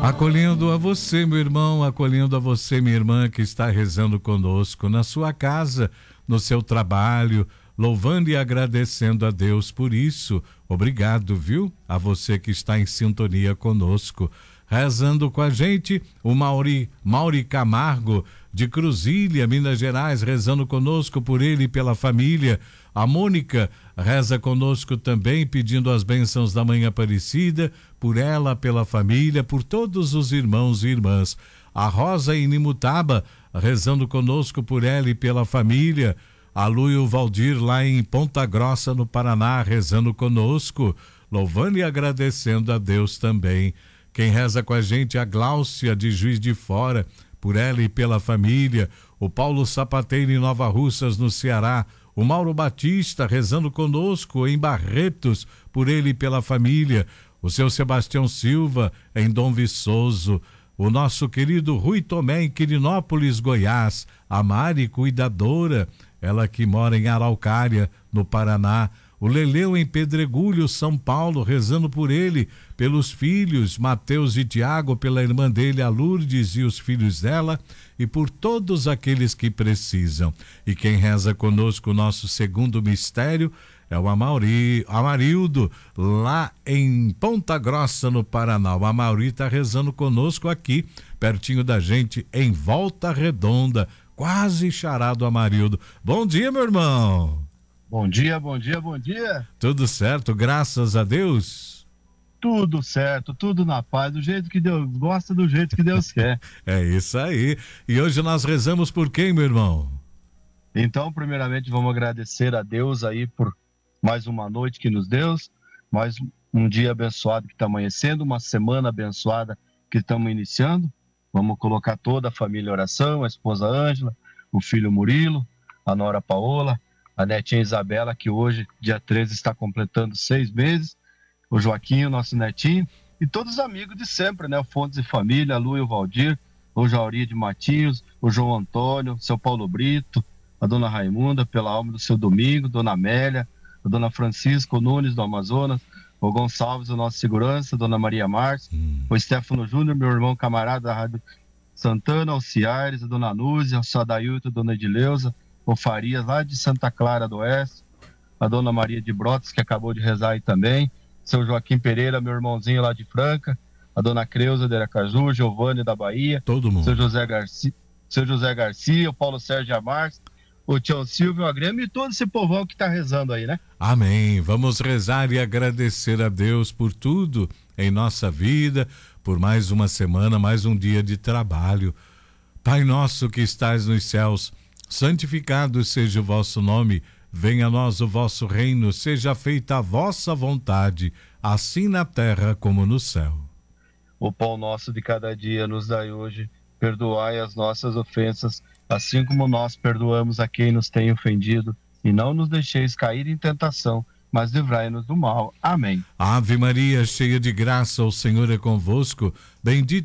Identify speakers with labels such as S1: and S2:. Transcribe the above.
S1: Acolhendo a você, meu irmão, acolhendo a você, minha irmã, que está rezando conosco na sua casa, no seu trabalho, louvando e agradecendo a Deus por isso. Obrigado, viu? A você que está em sintonia conosco. Rezando com a gente, o Mauri Camargo, de Cruzília, Minas Gerais, rezando conosco por ele e pela família. A Mônica reza conosco também, pedindo as bênçãos da Mãe Aparecida, por ela, pela família, por todos os irmãos e irmãs. A Rosa Inimutaba, rezando conosco por ela e pela família. A Lu e o Valdir, lá em Ponta Grossa, no Paraná, rezando conosco, louvando e agradecendo a Deus também. Quem reza com a gente é a Gláucia, de Juiz de Fora, por ela e pela família. O Paulo Sapateiro, em Nova Russas, no Ceará. O Mauro Batista, rezando conosco em Barretos, por ele e pela família. O seu Sebastião Silva, em Dom Viçoso. O nosso querido Rui Tomé, em Quirinópolis, Goiás. A Mari, cuidadora, ela que mora em Araucária, no Paraná. O Leleu, em Pedregulho, São Paulo, rezando por ele, pelos filhos, Mateus e Tiago, pela irmã dele, a Lourdes, e os filhos dela, e por todos aqueles que precisam. E quem reza conosco o nosso segundo mistério é o Amarildo, lá em Ponta Grossa, no Paraná. O Amauri está rezando conosco aqui, pertinho da gente, em Volta Redonda, quase charado Amarildo. Bom dia, meu irmão!
S2: Bom dia, bom dia, bom dia.
S1: Tudo certo, graças a Deus.
S2: Tudo certo, tudo na paz, do jeito que Deus gosta, do jeito que Deus quer.
S1: É isso aí. E hoje nós rezamos por quem, meu irmão?
S2: Então, primeiramente, vamos agradecer a Deus aí por mais uma noite que nos deu, mais um dia abençoado que está amanhecendo, uma semana abençoada que estamos iniciando. Vamos colocar toda a família em oração, a esposa Ângela, o filho Murilo, a nora Paola, a netinha Isabela, que hoje, dia 13, está completando 6 meses, o Joaquim, o nosso netinho, e todos os amigos de sempre, né? O Fontes e Família, a Lu e o Valdir, o Jauri de Matinhos, o João Antônio, o seu Paulo Brito, a dona Raimunda, pela alma do seu Domingo, dona Amélia, a dona Francisco Nunes, do Amazonas, o Gonçalves, o nosso segurança, a dona Maria Márcia, o Stefano Júnior, meu irmão camarada da Rádio Santana, o Ciares, a dona Núzia, o Sadailton, a dona Edileuza, o Farias, lá de Santa Clara do Oeste, a dona Maria de Brotas, que acabou de rezar aí também, seu Joaquim Pereira, meu irmãozinho lá de Franca, a dona Creuza de Aracaju, Giovanni da Bahia,
S1: todo mundo.
S2: Seu José Garcia, o Paulo Sérgio Amars, o Tião Silvio, a Grêmio e todo esse povão que está rezando aí, né?
S1: Amém. Vamos rezar e agradecer a Deus por tudo em nossa vida, por mais uma semana, mais um dia de trabalho. Pai nosso que estás nos céus, santificado seja o vosso nome, venha a nós o vosso reino, seja feita a vossa vontade, assim na terra como no céu.
S2: O pão nosso de cada dia nos dai hoje, perdoai as nossas ofensas, assim como nós perdoamos a quem nos tem ofendido, e não nos deixeis cair em tentação, mas livrai-nos do mal. Amém.
S1: Ave Maria, cheia de graça, o Senhor é convosco, bendita